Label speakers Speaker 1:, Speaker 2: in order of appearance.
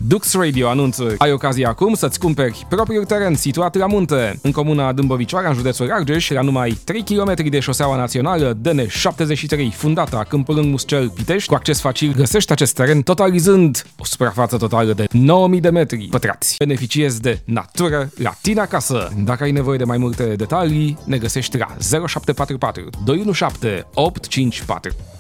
Speaker 1: Dux Radio anunță: ai ocazia acum să-ți cumperi propriul teren situat la munte, în comuna Dâmbovicioara, în județul Argeș, la numai 3 km de șoseaua națională DN73, fundata Câmpul Lung Muscel Pitești. Cu acces facil găsești acest teren, totalizând o suprafață totală de 9000 de metri pătrați. Beneficiezi de natură la tine acasă. Dacă ai nevoie de mai multe detalii, ne găsești la 0744 217 854.